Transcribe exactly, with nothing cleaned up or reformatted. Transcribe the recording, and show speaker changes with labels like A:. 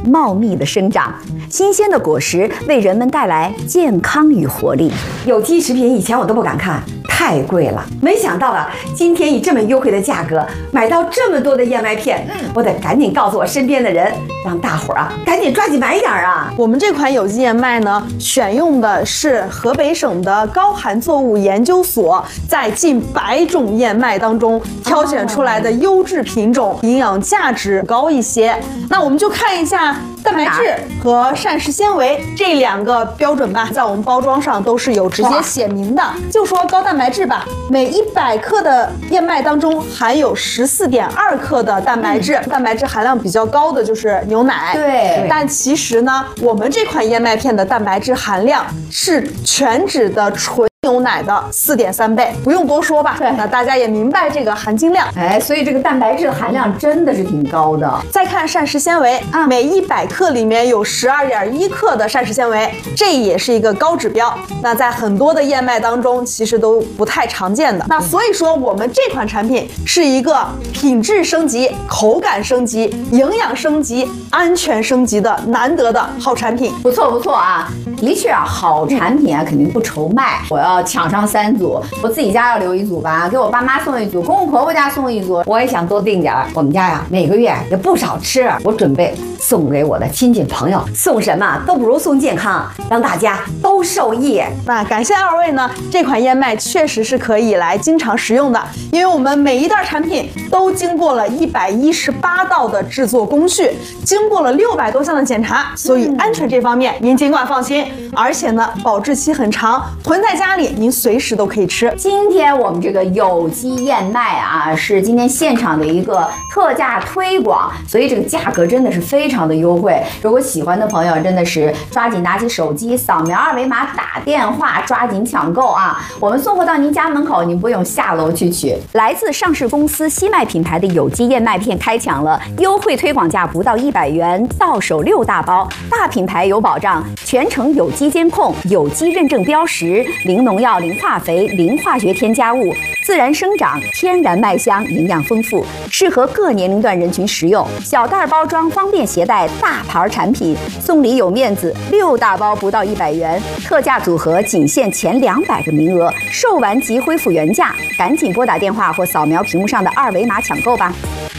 A: 茂密的生长。新鲜的果实为人们带来健康与活力。有机食品以前我都不敢看，太贵了。没想到啊，今天以这么优惠的价格买到这么多的燕麦片，我得赶紧告诉我身边的人，让大伙儿啊赶紧抓紧买点啊！
B: 我们这款有机燕麦呢，选用的是河北省的高含作物研究所在近百种燕麦当中挑选出来的优质品种，营养价值高一些。那我们就看一下蛋白质和膳食纤维这两个标准吧，在我们包装上都是有直接写明的。就说高蛋白质吧，每一百克的燕麦当中含有十四点二克的蛋白质，嗯、蛋白质含量比较高的就是牛奶。
A: 对，
B: 但其实呢，我们这款燕麦片的蛋白质含量是全脂的纯牛奶的四点三倍，不用多说吧？对，那大家也明白这个含金量。
A: 哎，所以这个蛋白质的含量真的是挺高的。
B: 再看膳食纤维啊，每一百克里面有十二点一克的膳食纤维，这也是一个高指标。那在很多的燕麦当中，其实都不太常见的。那所以说，我们这款产品是一个品质升级、口感升级、营养升级、安全升级的难得的好产品。
A: 不错不错啊，的确啊，好产品啊肯定不愁卖。我要抢上三组，我自己家要留一组吧，给我爸妈送一组，公公婆婆家送一组，我也想多订点儿。我们家呀，每个月也不少吃，我准备送给我的亲戚朋友。送什么都不如送健康，让大家都受益。
B: 那感谢二位呢，这款燕麦确实是可以来经常食用的，因为我们每一袋产品都经过了一百一十八道的制作工序，经过了六百多项的检查，所以安全这方面您尽管放心。而且呢，保质期很长，囤在家里您随时都可以吃。
A: 今天我们这个有机燕麦啊，是今天现场的一个特价推广，所以这个价格真的是非常的优惠。如果喜欢的朋友，真的是抓紧拿起手机，扫描二维码，打电话，抓紧抢购啊！我们送货到您家门口，您不用下楼去取。来自上市公司西麦品牌的有机燕麦片开抢了优惠推广价不到一百元，到手六大包，大品牌有保障，全程有机监控，有机认证标识，零农药、零化肥、零化学添加物，自然生长，天然麦香，营养丰富，适合各年龄段人群食用。小袋包装方便携带，大牌产品，送礼有面子，六大包不到一百元，特价组合仅限前两百个名额，售完即恢复原价，赶紧拨打电话或扫描屏幕上的二维码抢购吧。